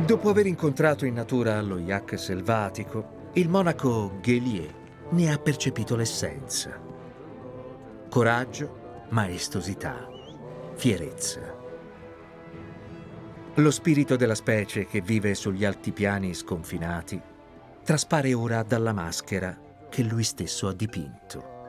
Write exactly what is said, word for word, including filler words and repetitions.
Dopo aver incontrato in natura lo yak selvatico, il monaco Gélier ne ha percepito l'essenza. Coraggio, maestosità, fierezza. Lo spirito della specie che vive sugli altipiani sconfinati traspare ora dalla maschera che lui stesso ha dipinto.